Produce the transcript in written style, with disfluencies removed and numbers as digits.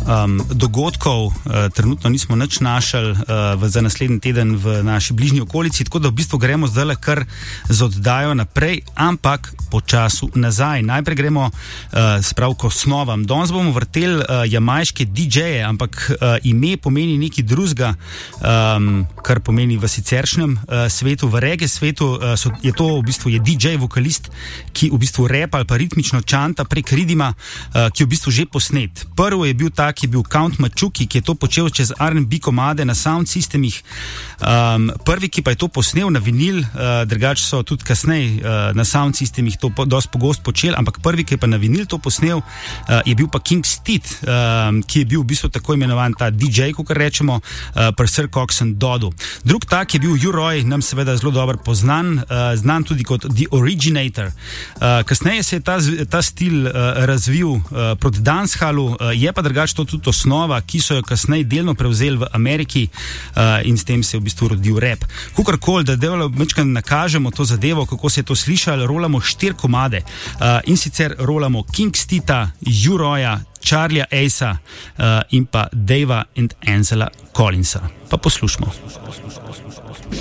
dogodkov trenutno nismo nič našli za naslednji teden v naši bližnji okolici, tako da v bistvu gremo zdaj kar z oddajo naprej, ampak po času nazaj. Najprej gremo sprav k osnovam. Danes bomo vrteli jamajške DJ-je, ampak ime pomeni nekaj drugega, kar pomeni v siceršnjem svetu, v reggae svetu je to v bistvu je DJ, vokalist, ki v bistvu rap ali pa ritmično čanta prek ridima, ki je v bistvu že posnet. Prvo je bil tak, je bil Count Machuki, ki je to počel čez R&B komade na sound systemih. Prvi, ki pa je to posnel na vinil, drugače so tudi kasneje na sound systemih to dosti pogosto počeli, ampak prvi, ki je pa na vinil to posnel, je bil pa King Steed, ki je bil v bistvu tako imenovan ta DJ, kot rečemo, pri Sir Cox and Doddu. Drug tak je bil U-Roy, nam seveda zelo dobro poznan, znan tudi kot The Originator. Kasneje se je ta stil razvil proti dancehallu, je pa drugače to tudi osnova, ki so jo kasneje delno prevzeli v Ameriki in s tem se je v bistvu rodil rap. Kukorkoli, da večkrat nakažemo to zadevo, kako se je to slišalo, rolamo 4 komade in sicer rolamo King Steeda, U-Roya, Charlieja Acea in pa Davea and Ansela Collinsa. Pa poslušamo.